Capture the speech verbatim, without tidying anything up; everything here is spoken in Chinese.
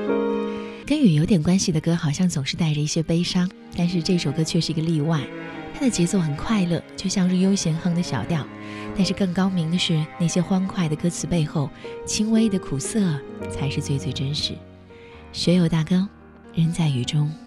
跟雨有点关系的歌好像总是带着一些悲伤，但是这首歌却是一个例外。它的节奏很快乐，就像是悠闲哼的小调，但是更高明的是那些欢快的歌词背后轻微的苦涩才是最最真实。学友大哥，人在雨中。